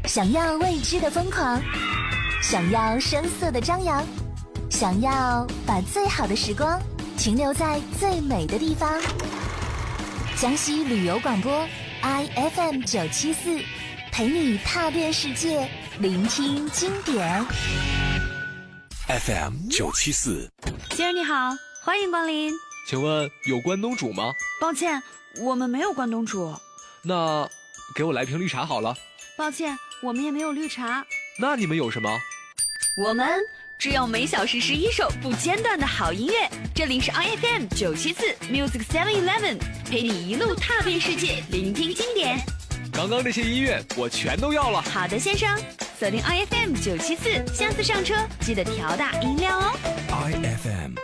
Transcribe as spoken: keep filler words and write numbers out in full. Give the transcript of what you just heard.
想要未知的疯狂，想要声色的张扬，想要把最好的时光停留在最美的地方。江西旅游广播 I F M 九七四，陪你踏遍世界，聆听经典。 F M 九七四， 先生你好，欢迎光临。 请问有关东煮吗？ 抱歉，我们没有关东煮。 那给我来瓶绿茶好了。 抱歉，我们也没有绿茶。 那你们有什么？ 我们只有每小时十一首不间断的好音乐。这里是 I F M 九七四 Music Seven Eleven， 陪你一路踏遍世界，聆听经典。 刚刚这些音乐我全都要了。 好的，先生，锁定 I F M 九七四，下次上车记得调大音量哦。 I F M